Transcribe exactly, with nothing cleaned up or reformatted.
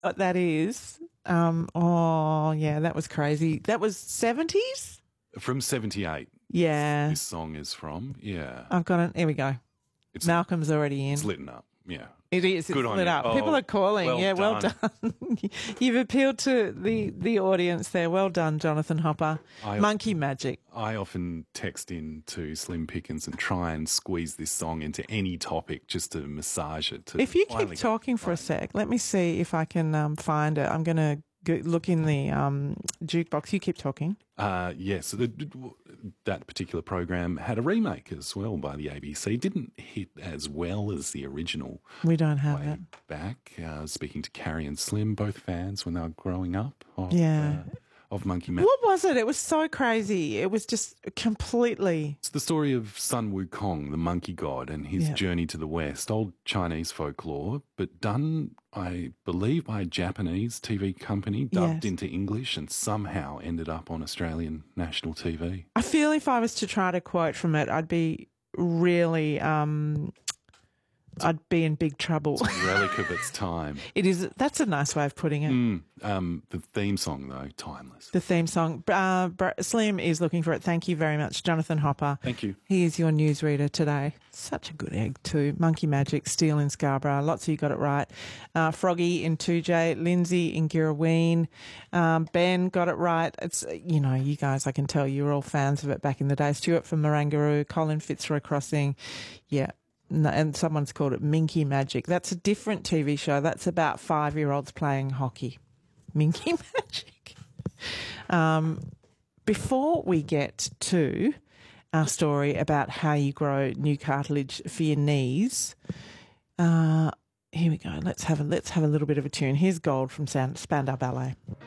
what that is? Um, oh, yeah, that was crazy. That was seventies? From seventy-eight. Yeah. This song is from, yeah. I've got it. Here we go. It's, Malcolm's already in. It's lit up, yeah. It is. It's Good on lit you. up. Oh, People are calling. well yeah, well done. done. You've appealed to the, the audience there. Well done, Jonathan Hopper. I, Monkey Magic. I often text in to Slim Pickens and try and squeeze this song into any topic just to massage it. To If you finally keep talking for a sec, let me see if I can um, find it. I'm going to look in the um, jukebox. You keep talking. Uh, yes, so the, that particular program had a remake as well by the A B C. Didn't hit as well as the original. We don't have way it. Back, uh, speaking to Carrie and Slim, both fans when they were growing up. Of, Yeah. Uh, of Monkey Magic. What was it? It was so crazy. It was just completely... It's the story of Sun Wukong, the monkey god, and his Yeah. journey to the West. Old Chinese folklore, but done, I believe, by a Japanese T V company, dubbed Yes. into English, and somehow ended up on Australian national T V. I feel if I was to try to quote from it, I'd be really... Um, I'd be in big trouble. It's a relic of its time. It is. That's a nice way of putting it. Mm, um, the theme song, though, timeless. The theme song. Uh, Br- Slim is looking for it. Thank you very much, Jonathan Hopper. Thank you. He is your newsreader today. Such a good egg too. Monkey Magic, Steel in Scarborough. Lots of you got it right. Uh, Froggy in two J, Lindsay in Girraween. Um, Ben got it right. It's, you know, you guys, I can tell you were all fans of it back in the day. Stuart from Marangaroo, Colin Fitzroy Crossing. Yeah. No, and someone's called it Minky Magic. That's a different T V show. That's about five-year-olds playing hockey. Minky Magic. Um, before we get to our story about how you grow new cartilage for your knees, uh, here we go. Let's have a let's have a little bit of a tune. Here's Gold from Sound, Spandau Ballet.